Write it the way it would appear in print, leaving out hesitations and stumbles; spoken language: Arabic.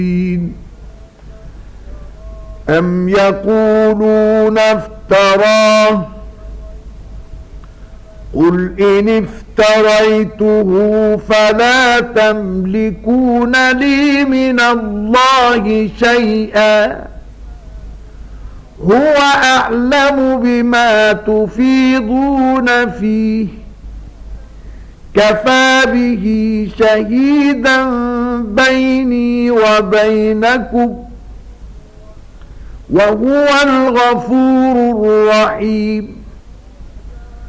أم يقولون افتراه قل إن افتريته فلا تملكون لي من الله شيئا هو أعلم بما تفيضون فيه كفى به شهيدا بيني وبينكم وهو الغفور الرحيم.